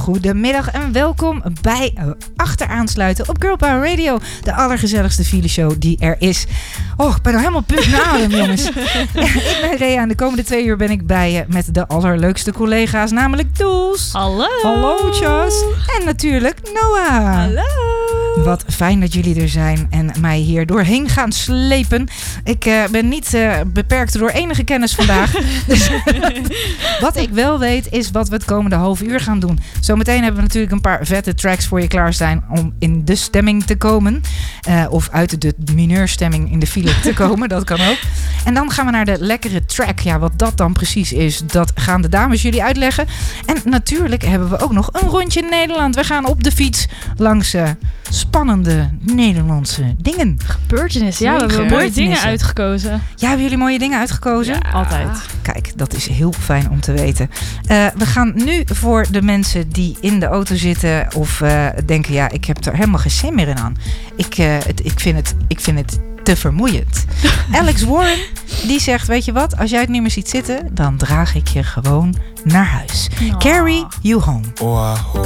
Goedemiddag en welkom bij Achteraansluiten op Girl Power Radio. De allergezelligste fileshow die er is. Oh, ik ben nog helemaal punt naar adem, jongens. Ik ben Rea en de komende 2 uur ben ik bij je met de allerleukste collega's, namelijk Doels. Hallo. Hallo, Chas. En natuurlijk Noah. Hallo. Wat fijn dat jullie er zijn en mij hier doorheen gaan slepen. Ik ben niet beperkt door enige kennis vandaag. Dus wat ik wel weet is wat we het komende half uur gaan doen. Zometeen hebben we natuurlijk een paar vette tracks voor je klaarstaan om in de stemming te komen. Of uit de mineurstemming in de file te komen, dat kan ook. En dan gaan we naar de lekkere track. Ja, wat dat dan precies is, dat gaan de dames jullie uitleggen. En natuurlijk hebben we ook nog een rondje in Nederland. We gaan op de fiets langs spannende Nederlandse dingen. Gebeurtenissen. Ja, we hebben mooie dingen uitgekozen. Ja, hebben jullie mooie dingen uitgekozen? Ja, altijd. Kijk, dat is heel fijn om te weten. We gaan nu voor de mensen die in de auto zitten of denken, ja, ik heb er helemaal geen zin meer in aan. Ik vind het te vermoeiend. Alex Warren, die zegt, weet je wat, als jij het niet meer ziet zitten, dan draag ik je gewoon naar huis. Carry you home. Oahu,